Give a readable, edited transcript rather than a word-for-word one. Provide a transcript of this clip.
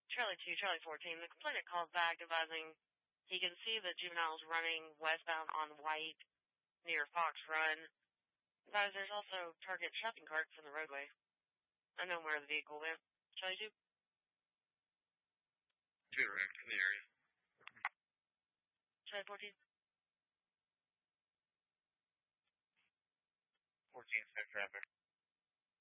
Charlie 2, Charlie 14. The complainant calls back advising he can see the juveniles running westbound on White near Fox Run. Advise there's also Target shopping carts in the roadway. Unknown where the vehicle went. Charlie 2? Direct in the area. Charlie 14? 14, safe traffic.